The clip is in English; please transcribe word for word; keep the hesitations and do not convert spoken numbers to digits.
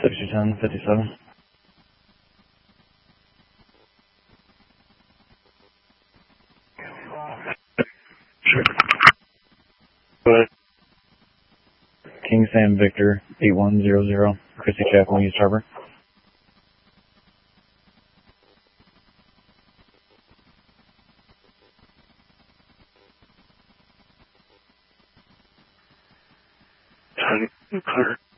six two ten fifty-seven. Sure. Go ahead. King Sam Victor, eight one zero zero, Christie Chapel, East Harbor. Tony Carter.